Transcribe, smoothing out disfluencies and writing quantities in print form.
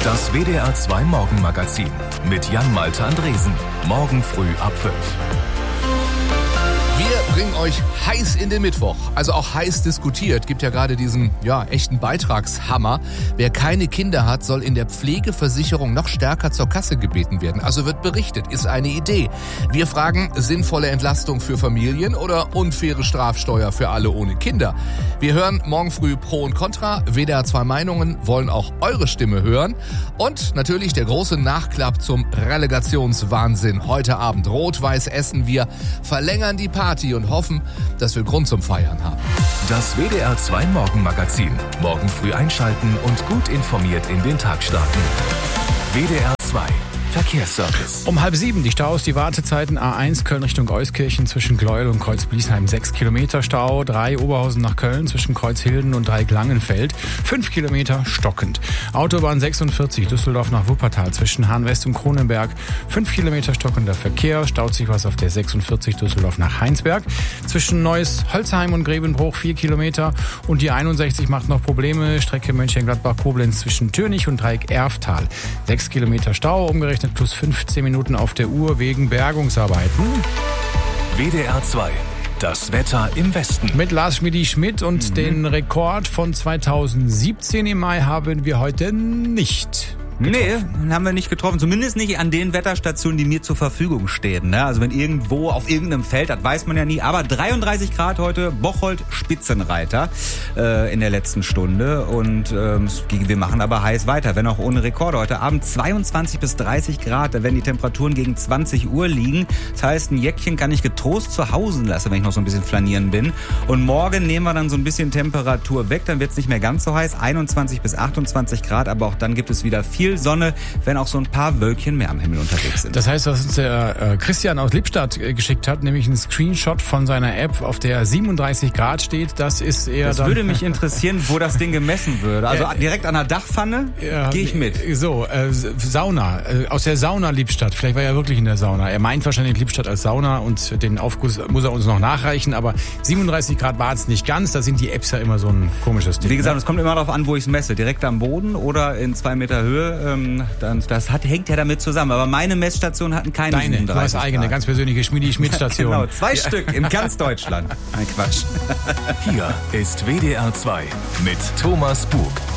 Das WDR 2 Morgenmagazin mit Jan-Malte Andresen. Morgen früh ab 5. Wir bringen euch heiß in den Mittwoch, also auch heiß diskutiert. Gibt ja gerade diesen, echten Beitragshammer. Wer keine Kinder hat, soll in der Pflegeversicherung noch stärker zur Kasse gebeten werden. Also wird berichtet, ist eine Idee. Wir fragen, sinnvolle Entlastung für Familien oder unfaire Strafsteuer für alle ohne Kinder? Wir hören morgen früh Pro und Contra, WDR 2 Meinungen, wollen auch eure Stimme hören. Und natürlich der große Nachklapp zum Relegationswahnsinn. Heute Abend rot-weiß essen wir, verlängern die Party und hoffen, dass wir Grund zum Feiern haben. Das WDR 2 Morgenmagazin. Morgen früh einschalten und gut informiert in den Tag starten. WDR 2 Verkehrsservice. Um 6:30 die Staus, die Wartezeiten A1 Köln Richtung Euskirchen zwischen Gleuel und Kreuz-Bliesheim 6 Kilometer Stau, 3 Oberhausen nach Köln zwischen Kreuzhilden und Dreieck-Langenfeld 5 Kilometer stockend. Autobahn 46 Düsseldorf nach Wuppertal zwischen Hahn-West und Kronenberg 5 Kilometer stockender Verkehr, staut sich was auf der 46 Düsseldorf nach Heinsberg zwischen Neuss-Holzheim und Grevenbruch 4 Kilometer und die 61 macht noch Probleme, Strecke Mönchengladbach-Koblenz zwischen Türnich und Dreieck-Erftal 6 Kilometer Stau, umgerechnet plus 15 Minuten auf der Uhr wegen Bergungsarbeiten. WDR 2. Das Wetter im Westen. Mit Lars Schmidt und den Rekord von 2017 im Mai haben wir heute nicht getroffen. Nee, haben wir nicht getroffen. Zumindest nicht an den Wetterstationen, die mir zur Verfügung stehen. Also wenn irgendwo auf irgendeinem Feld, das weiß man ja nie. Aber 33 Grad heute, Bocholt Spitzenreiter in der letzten Stunde. Und wir machen aber heiß weiter, wenn auch ohne Rekorde. Heute Abend 22 bis 30 Grad, da werden die Temperaturen gegen 20 Uhr liegen. Das heißt, ein Jäckchen kann ich getrost zu Hause lassen, wenn ich noch so ein bisschen flanieren bin. Und morgen nehmen wir dann so ein bisschen Temperatur weg. Dann wird es nicht mehr ganz so heiß, 21 bis 28 Grad. Aber auch dann gibt es wieder viel Sonne, wenn auch so ein paar Wölkchen mehr am Himmel unterwegs sind. Das heißt, was uns der Christian aus Lippstadt geschickt hat, nämlich ein Screenshot von seiner App, auf der 37 Grad steht, das ist eher das würde mich interessieren, wo das Ding gemessen würde. Also direkt an der Dachpfanne gehe ich mit. So, Sauna, aus der Sauna Lippstadt. Vielleicht war er wirklich in der Sauna. Er meint wahrscheinlich Lippstadt als Sauna und den Aufguss muss er uns noch nachreichen, aber 37 Grad war es nicht ganz. Da sind die Apps ja immer so ein komisches Ding. Wie gesagt, es kommt immer darauf an, wo ich es messe. Direkt am Boden oder in 2 Meter Höhe. Das hängt ja damit zusammen. Aber meine Messstationen hatten keine 37 Grad. Du hast eigene, ganz persönliche Schmidt-Station. Genau, 2 Stück in ganz Deutschland. Nein, Quatsch. Hier ist WDR 2 mit Thomas Bug.